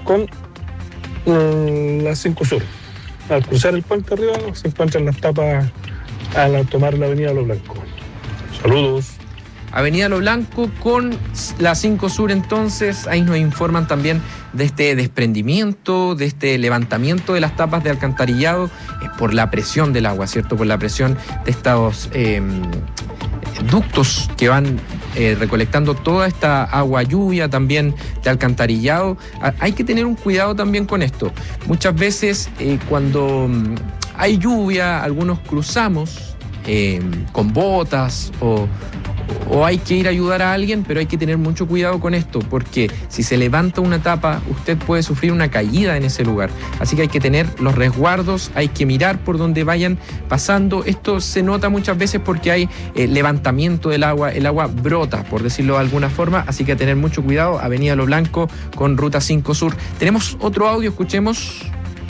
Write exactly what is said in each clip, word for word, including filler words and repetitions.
con mm, la cinco Sur. Al cruzar el puente arriba se encuentran las tapas al tomar la avenida Lo Blanco. Saludos. Avenida Lo Blanco con la cinco Sur, entonces, ahí nos informan también de este desprendimiento, de este levantamiento de las tapas de alcantarillado eh, por la presión del agua, ¿cierto? Por la presión de estos eh, ductos que van eh, recolectando toda esta agua lluvia también de alcantarillado. Ah, hay que tener un cuidado también con esto. Muchas veces eh, cuando hay lluvia, algunos cruzamos eh, con botas o... o hay que ir a ayudar a alguien, pero hay que tener mucho cuidado con esto, porque si se levanta una tapa, usted puede sufrir una caída en ese lugar. Así que hay que tener los resguardos, hay que mirar por donde vayan pasando. Esto se nota muchas veces porque hay eh, levantamiento del agua, el agua brota, por decirlo de alguna forma, así que a tener mucho cuidado. Avenida Lo Blanco con Ruta cinco Sur. Tenemos otro audio, escuchemos.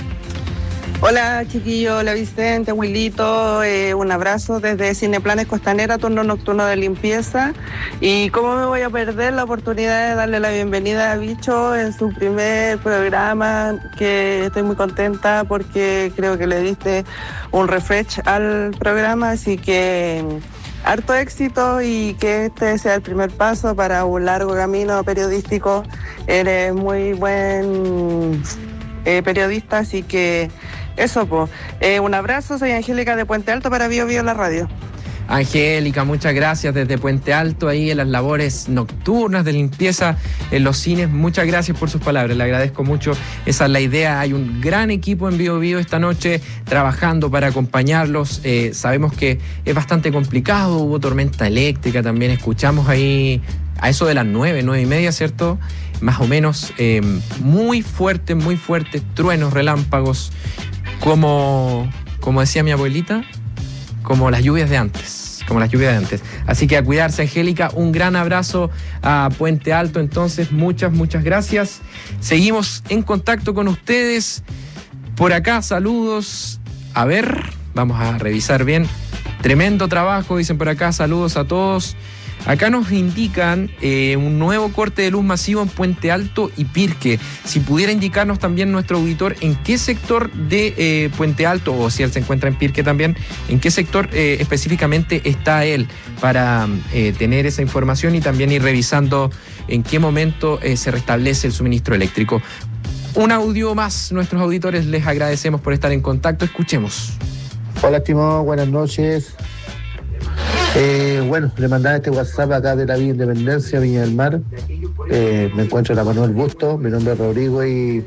Hola chiquillo, hola Vicente, Wilito, eh, un abrazo desde Cineplanes Costanera, turno nocturno de limpieza. Y cómo me voy a perder la oportunidad de darle la bienvenida a Bicho en su primer programa, que estoy muy contenta porque creo que le diste un refresh al programa, así que harto éxito y que este sea el primer paso para un largo camino periodístico. Eres muy buen eh, periodista, así que eso, pues. Eh, un abrazo, soy Angélica de Puente Alto para Bio Bio La Radio. Angélica, muchas gracias desde Puente Alto, ahí en las labores nocturnas de limpieza en los cines. Muchas gracias por sus palabras, le agradezco mucho. Esa es la idea. Hay un gran equipo en Bio Bio esta noche trabajando para acompañarlos. Eh, sabemos que es bastante complicado, hubo tormenta eléctrica también, escuchamos ahí a eso de las nueve, nueve y media, ¿cierto? Más o menos, eh, muy fuerte, muy fuerte, truenos, relámpagos, como, como decía mi abuelita, como las lluvias de antes, como las lluvias de antes. Así que a cuidarse, Angélica, un gran abrazo a Puente Alto, entonces, muchas, muchas gracias. Seguimos en contacto con ustedes. Por acá, saludos. A ver, vamos a revisar bien. Tremendo trabajo, dicen por acá, saludos a todos. Acá nos indican eh, un nuevo corte de luz masivo en Puente Alto y Pirque. Si pudiera indicarnos también nuestro auditor en qué sector de eh, Puente Alto, o si él se encuentra en Pirque también, en qué sector eh, específicamente está él, para eh, tener esa información y también ir revisando en qué momento eh, se restablece el suministro eléctrico. Un audio más, nuestros auditores, les agradecemos por estar en contacto. Escuchemos. Hola, estimado, buenas noches. Eh, bueno, le mandaba este WhatsApp acá de la Villa Independencia, Viña del Mar. Eh, me encuentro en la Manuel Busto, mi nombre es Rodrigo y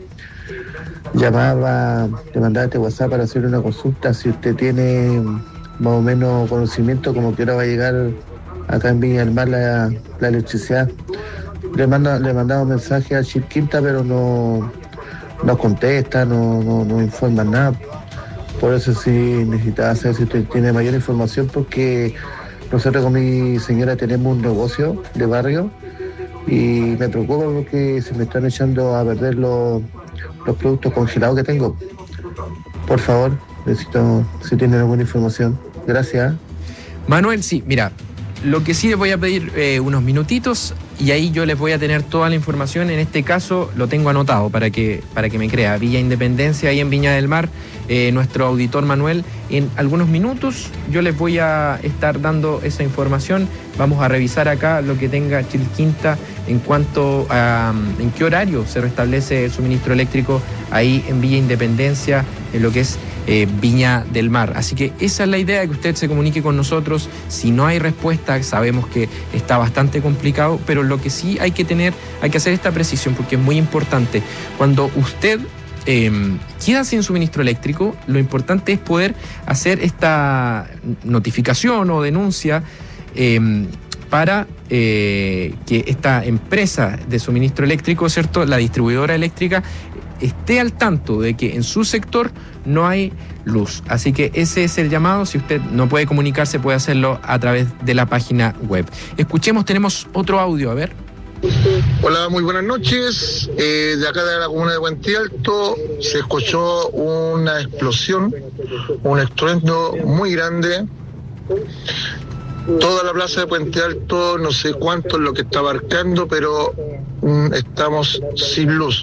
llamaba, le mandaba este WhatsApp para hacer una consulta. Si usted tiene más o menos conocimiento como que ahora va a llegar acá en Viña del Mar la, la electricidad. Le manda, le mandaba un mensaje a Chilquinta, pero no nos contesta, no, no, no informa nada. Por eso sí necesitaba saber si usted tiene mayor información, porque nosotros con mi señora tenemos un negocio de barrio y me preocupa porque se me están echando a perder los, los productos congelados que tengo. Por favor, necesito si tienen alguna información. Gracias. Manuel, sí, mira, lo que sí les voy a pedir eh, unos minutitos y ahí yo les voy a tener toda la información. En este caso lo tengo anotado para que, para que me crea. Villa Independencia, ahí en Viña del Mar, eh, nuestro auditor Manuel, en algunos minutos yo les voy a estar dando esa información. Vamos a revisar acá lo que tenga Chilquinta en cuanto a um, en qué horario se restablece el suministro eléctrico ahí en Villa Independencia, en lo que es eh, Viña del Mar. Así que esa es la idea, que usted se comunique con nosotros. Si no hay respuesta, sabemos que está bastante complicado, pero lo que sí hay que tener, hay que hacer esta precisión porque es muy importante. Cuando usted eh, queda sin suministro eléctrico, lo importante es poder hacer esta notificación o denuncia eh, para eh, que esta empresa de suministro eléctrico, ¿cierto?, la distribuidora eléctrica, esté al tanto de que en su sector no hay luz. Así que ese es el llamado. Si usted no puede comunicarse, puede hacerlo a través de la página web. Escuchemos, tenemos otro audio, a ver. Hola, muy buenas noches. Eh, de acá de la comuna de Puente Alto se escuchó una explosión, un estruendo muy grande. Toda la plaza de Puente Alto, no sé cuánto es lo que está abarcando, pero mm, estamos sin luz.